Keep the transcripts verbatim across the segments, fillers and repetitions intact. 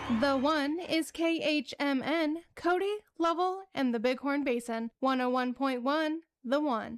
The One is K H M N, Cody, Lovell, and the Bighorn Basin. one oh one point one, The One.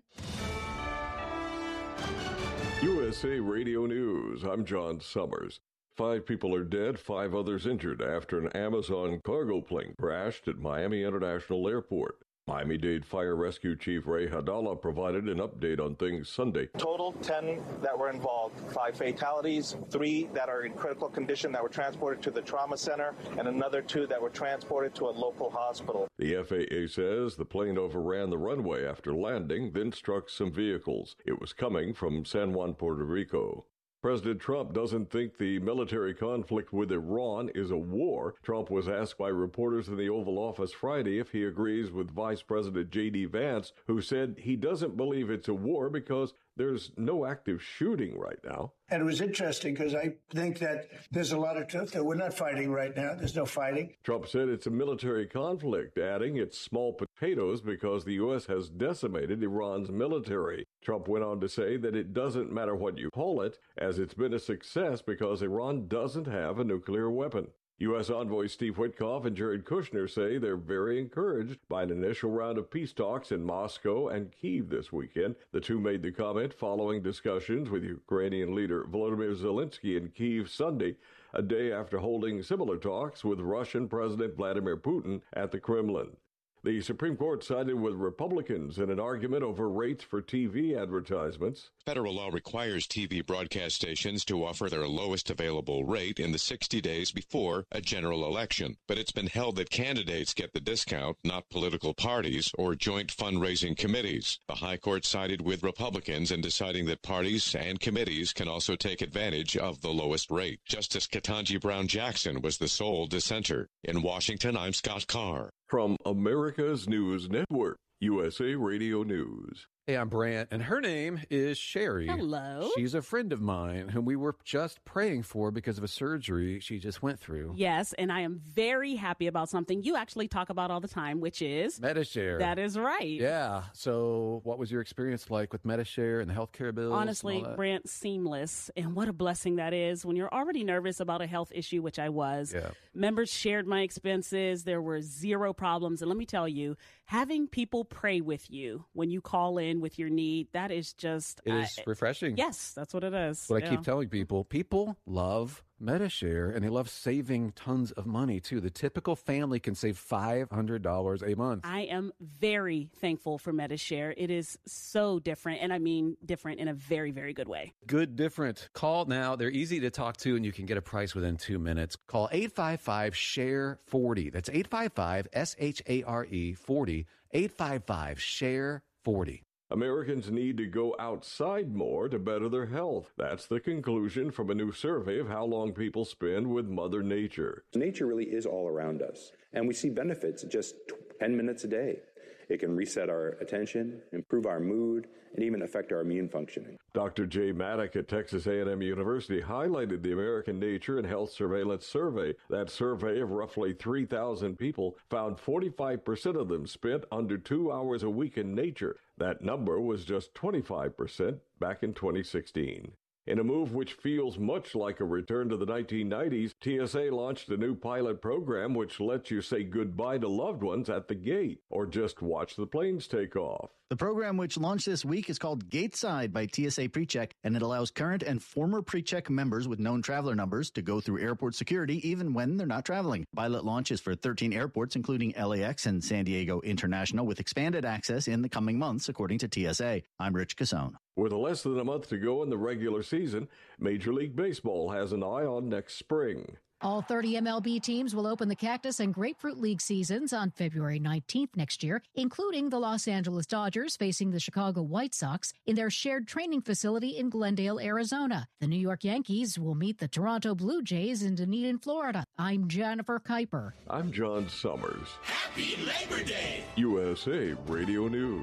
U S A Radio News, I'm John Summers. Five people are dead, five others injured after an Amazon cargo plane crashed at Miami International Airport. Miami-Dade Fire Rescue Chief Ray Hadallah provided an update on things Sunday. Total ten that were involved, five fatalities, three that are in critical condition that were transported to the trauma center, and another two that were transported to a local hospital. The F A A says the plane overran the runway after landing, then struck some vehicles. It was coming from San Juan, Puerto Rico. President Trump doesn't think the military conflict with Iran is a war. Trump was asked by reporters in the Oval Office Friday if he agrees with Vice President J D Vance, who said he doesn't believe it's a war because there's no active shooting right now. And it was interesting because I think that there's a lot of truth that we're not fighting right now. There's no fighting. Trump said it's a military conflict, adding it's small potatoes because the U S has decimated Iran's military. Trump went on to say that it doesn't matter what you call it, as it's been a success because Iran doesn't have a nuclear weapon. U S envoys Steve Witkoff and Jared Kushner say they're very encouraged by an initial round of peace talks in Moscow and Kyiv this weekend. The two made the comment following discussions with Ukrainian leader Volodymyr Zelensky in Kyiv Sunday, a day after holding similar talks with Russian President Vladimir Putin at the Kremlin. The Supreme Court sided with Republicans in an argument over rates for T V advertisements. Federal law requires T V broadcast stations to offer their lowest available rate in the sixty days before a general election. But it's been held that candidates get the discount, not political parties or joint fundraising committees. The High Court sided with Republicans in deciding that parties and committees can also take advantage of the lowest rate. Justice Ketanji Brown Jackson was the sole dissenter. In Washington, I'm Scott Carr. From America's News Network, U S A Radio News. Hey, I'm Brant, and her name is Sherry. Hello. She's a friend of mine whom we were just praying for because of a surgery she just went through. Yes, and I am very happy about something you actually talk about all the time, which is Medi-Share. That is right. Yeah. So what was your experience like with Medi-Share and the healthcare bills? Honestly, Brant, seamless. And what a blessing that is when you're already nervous about a health issue, which I was. Yeah. Members shared my expenses. There were zero problems. And let me tell you, having people pray with you when you call in with your need, that is just... It is I, refreshing. Yes, that's what it is. What yeah. I keep telling people, people love Medi-Share, and they love saving tons of money, too. The typical family can save five hundred dollars a month. I am very thankful for Medi-Share. It is so different, and I mean different in a very, very good way. Good different. Call now. They're easy to talk to, and you can get a price within two minutes. Call eight five five, S H A R E, forty. That's eight five five, S H A R E, forty. eight five five, S H A R E, forty. Americans need to go outside more to better their health. That's the conclusion from a new survey of how long people spend with Mother Nature. Nature really is all around us, and we see benefits just ten minutes a day. It can reset our attention, improve our mood, and even affect our immune functioning. Doctor Jay Maddock at Texas A and M University highlighted the American Nature and Health Surveillance Survey. That survey of roughly three thousand people found forty-five percent of them spent under two hours a week in nature. That number was just twenty-five percent back in twenty sixteen. In a move which feels much like a return to the nineteen nineties, T S A launched a new pilot program which lets you say goodbye to loved ones at the gate or just watch the planes take off. The program, which launched this week, is called Gateside by T S A PreCheck, and it allows current and former PreCheck members with known traveler numbers to go through airport security even when they're not traveling. Pilot launches for thirteen airports, including L A X and San Diego International, with expanded access in the coming months, according to T S A. I'm Rich Casone. With less than a month to go in the regular season, Major League Baseball has an eye on next spring. All thirty M L B teams will open the Cactus and Grapefruit League seasons on February nineteenth next year, including the Los Angeles Dodgers facing the Chicago White Sox in their shared training facility in Glendale, Arizona. The New York Yankees will meet the Toronto Blue Jays in Dunedin, Florida. I'm Jennifer Kuiper. I'm John Summers. Happy Labor Day! U S A Radio News.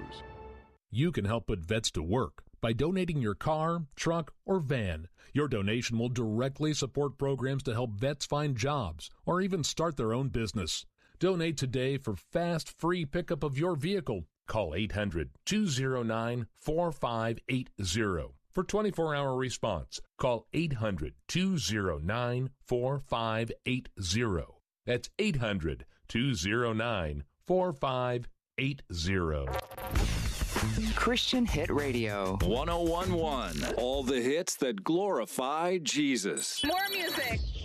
You can help put vets to work by donating your car, truck, or van. Your donation will directly support programs to help vets find jobs or even start their own business. Donate today for fast, free pickup of your vehicle. Call eight hundred, two oh nine, four five eight zero. For twenty-four hour response, call eight hundred, two oh nine, four five eight zero. That's eight hundred, two oh nine, four five eight zero. Christian Hit Radio. one oh one point one. All the hits that glorify Jesus. More music.